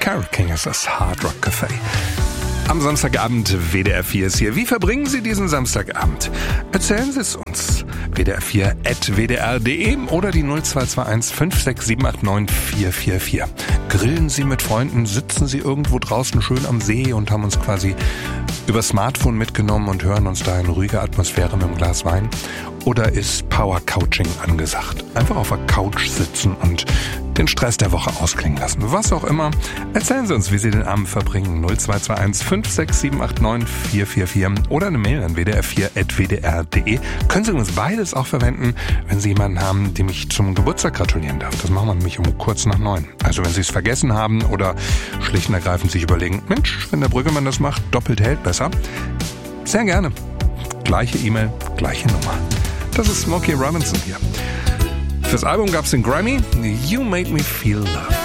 Carole King ist das Hard Rock Café. Am Samstagabend WDR 4 ist hier. Wie verbringen Sie diesen Samstagabend? Erzählen Sie es uns. WDR4@wdr.de oder die 0221 56789 444. Grillen Sie mit Freunden, sitzen Sie irgendwo draußen schön am See und haben uns quasi über Smartphone mitgenommen und hören uns da in ruhiger Atmosphäre mit einem Glas Wein? Oder ist Power Couching angesagt? Einfach auf der Couch sitzen und den Stress der Woche ausklingen lassen. Was auch immer. Erzählen Sie uns, wie Sie den Abend verbringen. 0221 56789 444 oder eine Mail an wdr4@wdr.de. Können Sie uns beides auch verwenden, wenn Sie jemanden haben, dem ich zum Geburtstag gratulieren darf. Das machen wir nämlich um kurz nach 9. Also wenn Sie es vergessen haben oder schlicht und ergreifend sich überlegen, Mensch, wenn der Brüggemann das macht, doppelt hält besser. Sehr gerne. Gleiche E-Mail, gleiche Nummer. Das ist Smokey Robinson hier. Fürs Album gab's den Grammy You Made Me Feel Love.